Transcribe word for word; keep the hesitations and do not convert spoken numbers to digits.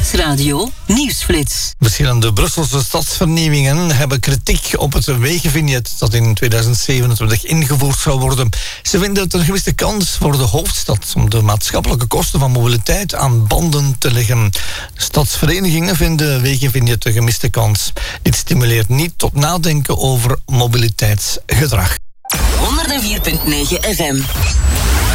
Stadsradio Nieuwsflits. Verschillende Brusselse stadsvernieuwingen hebben kritiek op het wegenvignet dat in tweeduizend zevenentwintig ingevoerd zou worden. Ze vinden het een gemiste kans voor de hoofdstad om de maatschappelijke kosten van mobiliteit aan banden te leggen. De stadsverenigingen vinden wegenvignet een gemiste kans. Dit stimuleert niet tot nadenken over mobiliteitsgedrag. honderdvier komma negen F M.